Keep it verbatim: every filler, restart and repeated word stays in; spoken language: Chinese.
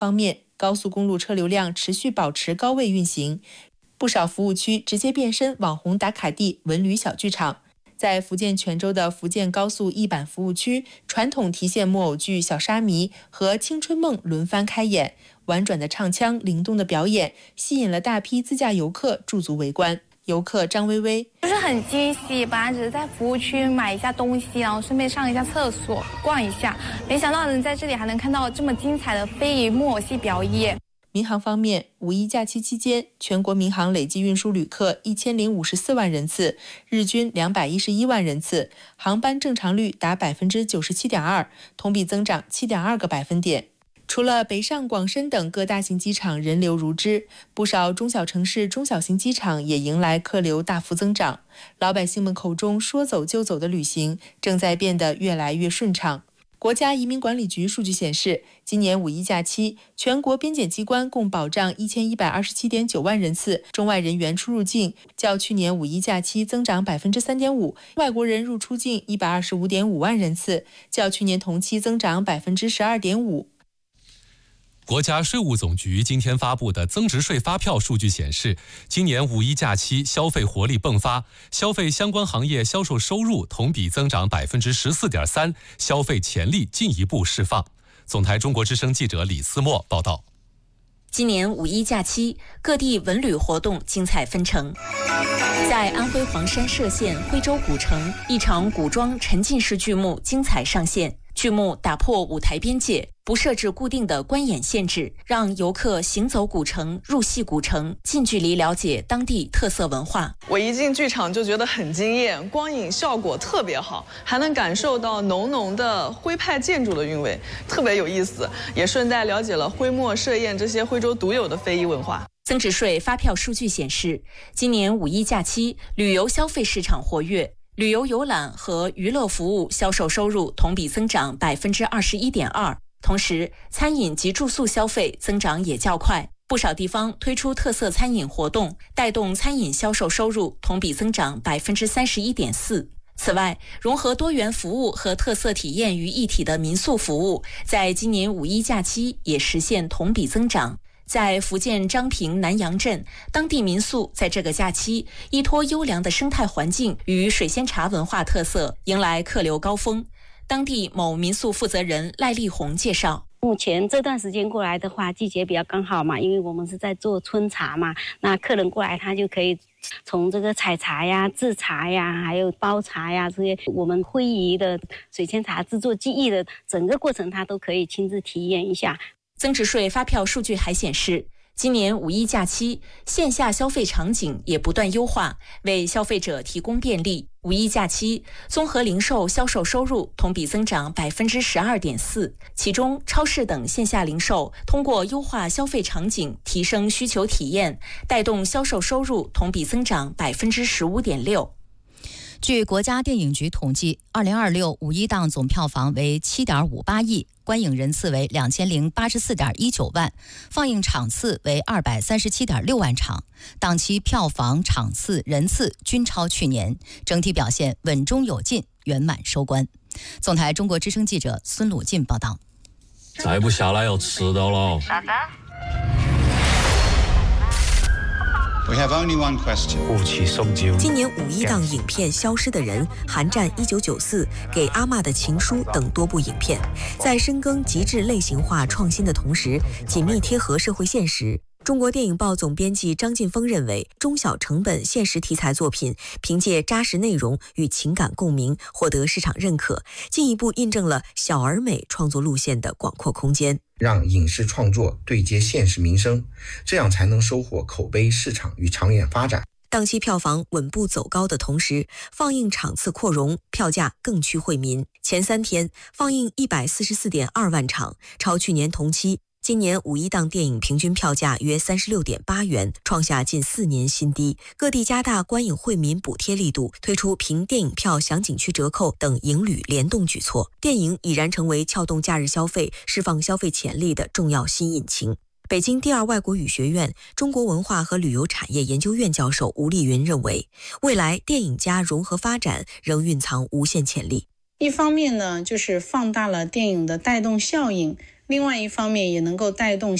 方面，高速公路车流量持续保持高位运行，不少服务区直接变身网红打卡地、文旅小剧场。在福建泉州的福建高速一板服务区，传统提线木偶剧《小沙弥》和《青春梦》轮番开演，婉转的唱腔、灵动的表演，吸引了大批自驾游客驻足围观。游客张薇薇就是很惊喜，本来只是在服务区买一下东西，然后顺便上一下厕所、逛一下，没想到能在这里还能看到这么精彩的非遗木偶戏表演。 民航方面，五一假期期间，全国民航累计运输旅客一千零五十四万人次，日均两百一十一万人次，航班正常率达百分之九十七点二，同比增长七点二个百分点。除了北上广深等各大型机场人流如织，不少中小城市中小型机场也迎来客流大幅增长。老百姓们口中说走就走的旅行，正在变得越来越顺畅。国家移民管理局数据显示，今年五一假期，全国边检机关共保障一千一百二十七点九万人次中外人员出入境，较去年五一假期增长百分之三点五；外国人入出境一百二十五点五万人次，较去年同期增长百分之十二点五。 国家税务总局今天发布的增值税发票数据显示，今年五一假期消费活力迸发，消费相关行业销售收入同比增长百分之十四点三，消费潜力进一步释放。总台中国之声记者李思墨报道。 今年五一假期，各地文旅活动精彩纷呈。在安徽黄山歙县徽州古城，一场古装沉浸式剧目精彩上线。剧目打破舞台边界，不设置固定的观演限制，让游客行走古城、入戏古城，近距离了解当地特色文化。 我一进剧场就觉得很惊艳，光影效果特别好，还能感受到浓浓的徽派建筑的韵味，特别有意思，也顺带了解了徽墨设宴这些徽州独有的非遗文化。 增值税发票数据显示，今年五一假期旅游消费市场活跃，旅游游览和娱乐服务销售收入同比增长百分之二十一点二，同时餐饮及住宿消费增长也较快。不少地方推出特色餐饮活动，带动餐饮销售收入同比增长百分之三十一点四。此外，融合多元服务和特色体验于一体的民宿服务，在今年五一假期也实现同比增长。在福建漳平南阳镇，当地民宿在这个假期依托优良的生态环境与水仙茶文化特色，迎来客流高峰。当地某民宿负责人赖丽红介绍， 目前这段时间过来的话，季节比较刚好嘛，因为我们是在做春茶嘛，那客人过来他就可以从这个采茶呀、制茶呀，还有包茶呀这些我们徽遗的水仙茶制作技艺的整个过程，他都可以亲自体验一下。 增值税发票数据还显示，今年五一假期线下消费场景也不断优化，为消费者提供便利。五一假期综合零售销售收入同比增长百分之十二点四，其中超市等线下零售通过优化消费场景，提升需求体验，带动销售收入同比增长百分之十五点六。 据国家电影局统计，二零二六五一档总票房为七点五八亿，观影人次为两千零八十四点一九万，放映场次为二百三十七点六万场，档期票房、场次、人次均超去年，整体表现稳中有进，圆满收官。总台中国之声记者孙鲁进报道。 再不下来要迟到了。 啥子 ？We have only one question. 今年五一档影片《消失的人》、《寒战一九九四》、《给阿嬷的情书》等多部影片，在深耕极致类型化创新的同时，紧密贴合社会现实。中国电影报总编辑张劲峰认为，中小成本现实题材作品凭借扎实内容与情感共鸣，获得市场认可，进一步印证了小而美创作路线的广阔空间。 让影视创作对接现实民生，这样才能收获口碑、市场与长远发展。 档期票房稳步走高的同时，放映场次扩容，票价更趋惠民。前三天放映一百四十四点二万场，超去年同期。今年五一档电影平均票价约三十六点八元，创下近四年新低。各地加大观影惠民补贴力度，推出凭电影票享景区折扣等影旅联动举措。电影已然成为撬动假日消费、释放消费潜力的重要新引擎。北京第二外国语学院中国文化和旅游产业研究院教授吴丽云认为，未来电影加融合发展仍蕴藏无限潜力。 一方面呢，就是放大了电影的带动效应。 另外一方面也能够带动